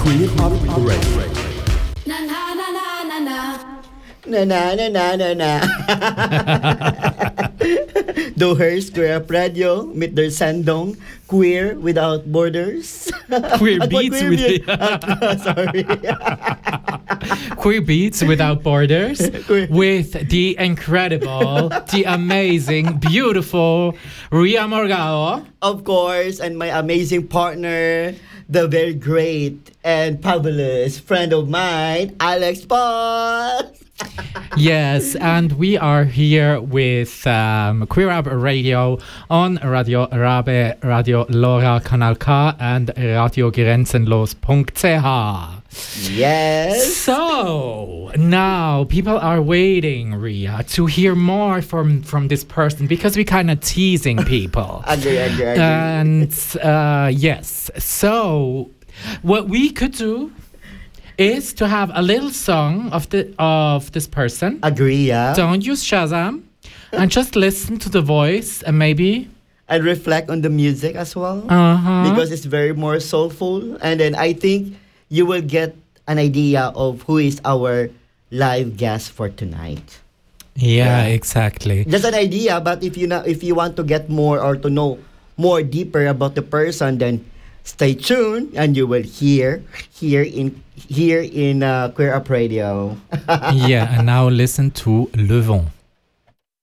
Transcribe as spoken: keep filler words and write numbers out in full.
Queer Up Radio. Na na na na na na. Na na na na na na. Do her Queer Up Radio mit der Sendung Queer Without Borders. Queer At Beats queer with beat- Ah, sorry. Queer Beats Without Borders Queer- with the incredible, the amazing, beautiful Ria Morgao. Of course, and my amazing partner, the very great and fabulous friend of mine, Alex Paul. Yes, and we are here with um, Queer Up Radio on Radio Rabe, Radio Lora Kanal K and Radio Grenzenlos dot c h. Yes. So now people are waiting, Ria, to hear more from from this person because we kind of teasing people. Agree, agree, agree. And uh, yes, so what we could do is to have a little song of the of this person. Agree, yeah. Don't use Shazam, and just listen to the voice and maybe And reflect on the music as well. uh-huh. Because it's very more soulful. And then I think you will get an idea of who is our live guest for tonight. yeah, Yeah. exactly. Just an idea, but if you know, if you want to get more or to know more deeper about the person, then stay tuned and you will hear here in here in uh, Queer Up Radio. Yeah, and now listen to Le Vent.